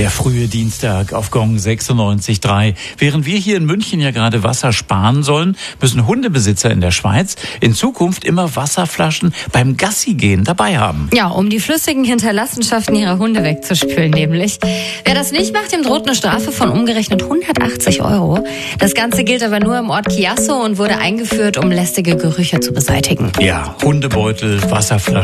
Der frühe Dienstag auf Gong 96.3. Während wir hier in München ja gerade Wasser sparen sollen, müssen Hundebesitzer in der Schweiz in Zukunft immer Wasserflaschen beim Gassigehen dabei haben. Ja, um die flüssigen Hinterlassenschaften ihrer Hunde wegzuspülen nämlich. Wer das nicht macht, dem droht eine Strafe von umgerechnet 180 €. Das Ganze gilt aber nur im Ort Chiasso und wurde eingeführt, um lästige Gerüche zu beseitigen. Ja, Hundebeutel, Wasserflaschen.